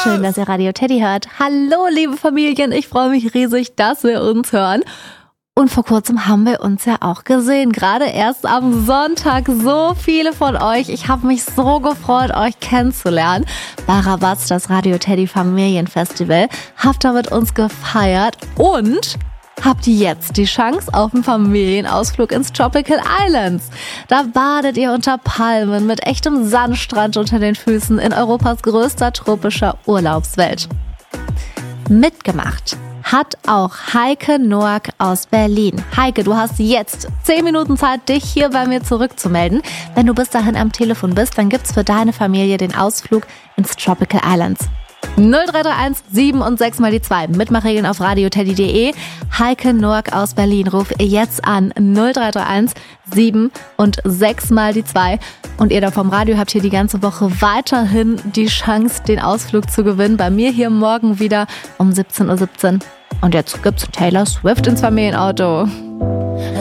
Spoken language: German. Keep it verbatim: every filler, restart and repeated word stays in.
Schön, dass ihr Radio Teddy hört. Hallo, liebe Familien, ich freue mich riesig, dass wir uns hören. Und vor kurzem haben wir uns ja auch gesehen, gerade erst am Sonntag. So viele von euch. Ich habe mich so gefreut, euch kennenzulernen. Bei Rabatz, das Radio Teddy Familienfestival. Habt da mit uns gefeiert und habt jetzt die Chance auf einen Familienausflug ins Tropical Islands. Da badet ihr unter Palmen mit echtem Sandstrand unter den Füßen in Europas größter tropischer Urlaubswelt. Mitgemacht hat auch Heike Noack aus Berlin. Heike, du hast jetzt zehn Minuten Zeit, dich hier bei mir zurückzumelden. Wenn du bis dahin am Telefon bist, dann gibt's für deine Familie den Ausflug ins Tropical Islands. null drei drei eins sieben und sechs mal die zwei. Mitmachregeln auf radioteddy punkt de. Heike Noack aus Berlin. Ruf jetzt an null drei drei eins sieben und sechs mal die zwei. Und ihr da vom Radio habt hier die ganze Woche weiterhin die Chance, den Ausflug zu gewinnen. Bei mir hier morgen wieder um siebzehn Uhr siebzehn. Und jetzt gibt's Taylor Swift ins Familienauto.